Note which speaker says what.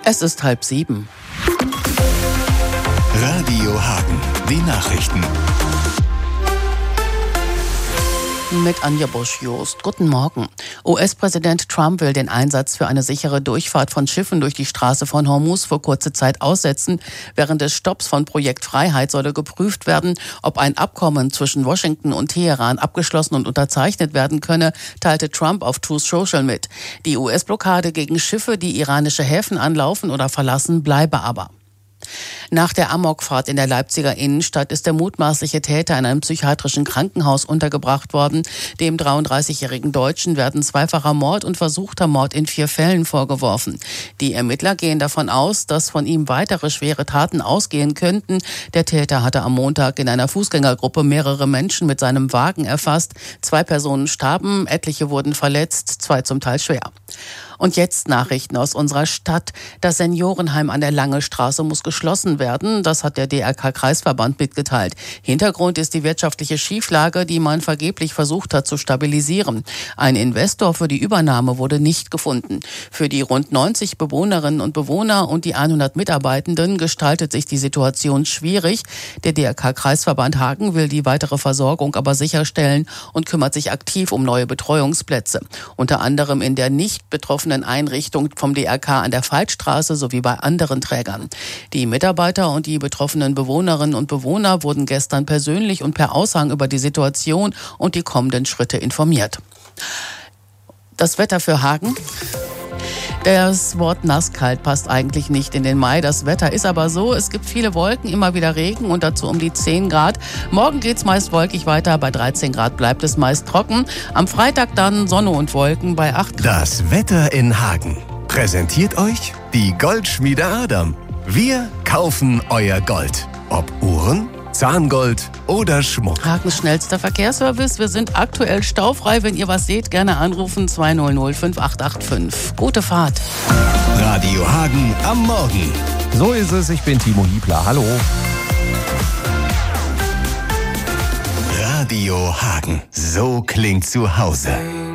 Speaker 1: Es ist 6:30.
Speaker 2: Radio Hagen, die Nachrichten.
Speaker 1: Mit Anja Bosch-Jost. Guten Morgen. US-Präsident Trump will den Einsatz für eine sichere Durchfahrt von Schiffen durch die Straße von Hormuz für kurze Zeit aussetzen. Während des Stopps von Projekt Freiheit solle geprüft werden, ob ein Abkommen zwischen Washington und Teheran abgeschlossen und unterzeichnet werden könne, teilte Trump auf Truth Social mit. Die US-Blockade gegen Schiffe, die iranische Häfen anlaufen oder verlassen, bleibe aber. Nach der Amokfahrt in der Leipziger Innenstadt ist der mutmaßliche Täter in einem psychiatrischen Krankenhaus untergebracht worden. Dem 33-jährigen Deutschen werden zweifacher Mord und versuchter Mord in 4 Fällen vorgeworfen. Die Ermittler gehen davon aus, dass von ihm weitere schwere Taten ausgehen könnten. Der Täter hatte am Montag in einer Fußgängergruppe mehrere Menschen mit seinem Wagen erfasst. 2 Personen starben, etliche wurden verletzt, 2 zum Teil schwer. Und jetzt Nachrichten aus unserer Stadt. Das Seniorenheim an der Lange Straße muss geschlossen werden. Das hat der DRK-Kreisverband mitgeteilt. Hintergrund ist die wirtschaftliche Schieflage, die man vergeblich versucht hat zu stabilisieren. Ein Investor für die Übernahme wurde nicht gefunden. Für die rund 90 Bewohnerinnen und Bewohner und die 100 Mitarbeitenden gestaltet sich die Situation schwierig. Der DRK-Kreisverband Hagen will die weitere Versorgung aber sicherstellen und kümmert sich aktiv um neue Betreuungsplätze. Unter anderem in der nicht betroffenen Einrichtung vom DRK an der Vallstraße sowie bei anderen Trägern. Die Mitarbeiter und die betroffenen Bewohnerinnen und Bewohner wurden gestern persönlich und per Aushang über die Situation und die kommenden Schritte informiert. Das Wetter für Hagen. Das Wort nasskalt passt eigentlich nicht in den Mai. Das Wetter ist aber so, es gibt viele Wolken, immer wieder Regen und dazu um die 10 Grad. Morgen geht's meist wolkig weiter, bei 13 Grad bleibt es meist trocken. Am Freitag dann Sonne und Wolken bei 8 Grad.
Speaker 2: Das Wetter in Hagen präsentiert euch die Goldschmiede Adam. Wir kaufen euer Gold. Ob Uhren, Zahngold oder Schmuck.
Speaker 1: Hagens schnellster Verkehrsservice. Wir sind aktuell staufrei. Wenn ihr was seht, gerne anrufen 200 5885. Gute Fahrt.
Speaker 2: Radio Hagen am Morgen.
Speaker 3: So ist es, ich bin Timo Hiebler. Hallo.
Speaker 2: Radio Hagen, so klingt zu Hause.